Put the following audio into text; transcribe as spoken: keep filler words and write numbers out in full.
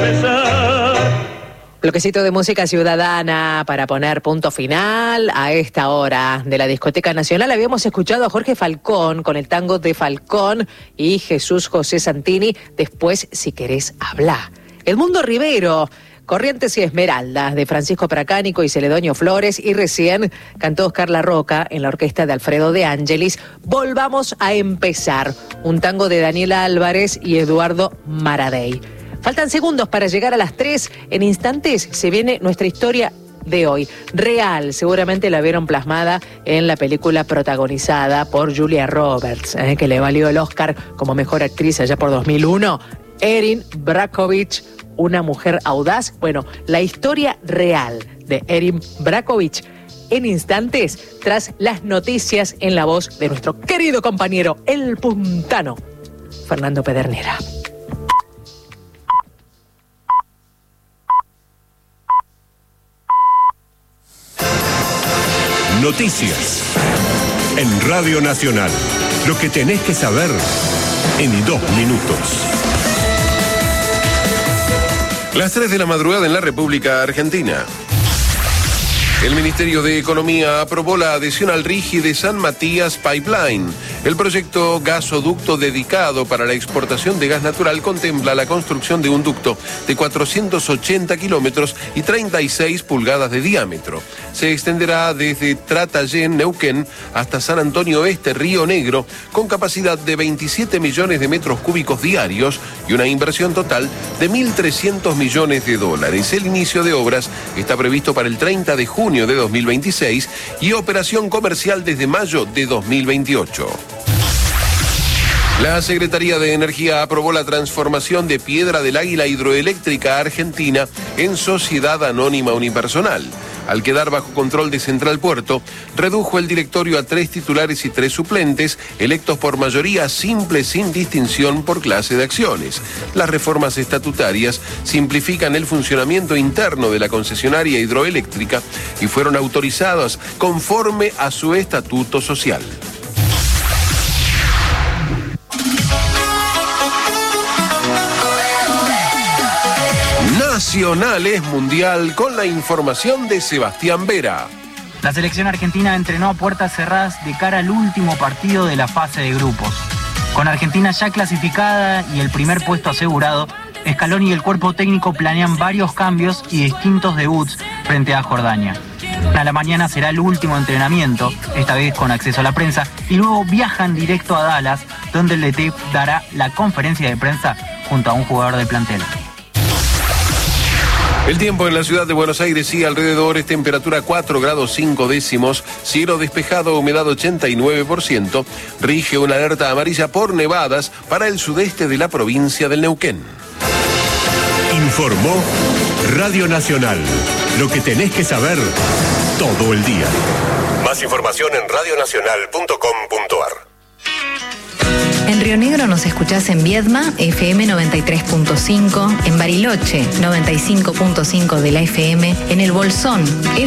Bloquecito de música ciudadana para poner punto final a esta hora de la Discoteca Nacional. Habíamos escuchado a Jorge Falcón con el tango de Falcón y Jesús José Santini, Después si querés hablar. Edmundo Rivero, Corrientes y Esmeraldas, de Francisco Pracánico y Celedonio Flores, y recién cantó Oscar La Roca en la orquesta de Alfredo de Ángelis, Volvamos a empezar, un tango de Daniel Álvarez y Eduardo Maradei. Faltan segundos para llegar a las tres. En instantes se viene nuestra historia de hoy. Real, seguramente la vieron plasmada en la película protagonizada por Julia Roberts, eh, que le valió el Oscar como mejor actriz allá por dos mil uno. Erin Brockovich, una mujer audaz. Bueno, la historia real de Erin Brockovich en instantes, tras las noticias en la voz de nuestro querido compañero, el puntano, Fernando Pedernera. Noticias en Radio Nacional. Lo que tenés que saber en dos minutos. Las tres de la madrugada en la República Argentina. El Ministerio de Economía aprobó la adhesión al RIGI de San Matías Pipeline. El proyecto gasoducto dedicado para la exportación de gas natural contempla la construcción de un ducto de cuatrocientos ochenta kilómetros y treinta y seis pulgadas de diámetro. Se extenderá desde Tratayén, Neuquén, hasta San Antonio Este, Río Negro, con capacidad de veintisiete millones de metros cúbicos diarios y una inversión total de mil trescientos millones de dólares. El inicio de obras está previsto para el treinta de junio de dos mil veintiséis y operación comercial desde mayo de dos mil veintiocho. La Secretaría de Energía aprobó la transformación de Piedra del Águila Hidroeléctrica Argentina en sociedad anónima unipersonal. Al quedar bajo control de Central Puerto, redujo el directorio a tres titulares y tres suplentes, electos por mayoría simple sin distinción por clase de acciones. Las reformas estatutarias simplifican el funcionamiento interno de la concesionaria hidroeléctrica y fueron autorizadas conforme a su estatuto social. Nacional es mundial con la información de Sebastián Vera. La selección argentina entrenó a puertas cerradas de cara al último partido de la fase de grupos. Con Argentina ya clasificada y el primer puesto asegurado, Scaloni y el cuerpo técnico planean varios cambios y distintos debuts frente a Jordania. A la mañana será el último entrenamiento, esta vez con acceso a la prensa, y luego viajan directo a Dallas, donde el D T dará la conferencia de prensa junto a un jugador del plantel. El tiempo en la ciudad de Buenos Aires y alrededores, temperatura cuatro grados cinco décimos, cielo despejado, humedad ochenta y nueve por ciento, rige una alerta amarilla por nevadas para el sudeste de la provincia del Neuquén. Informó Radio Nacional. Lo que tenés que saber todo el día. Más información en radionacional punto com punto ar. En Río Negro nos escuchás en Viedma, F M noventa y tres punto cinco, en Bariloche, noventa y cinco punto cinco de la F M, en El Bolsón,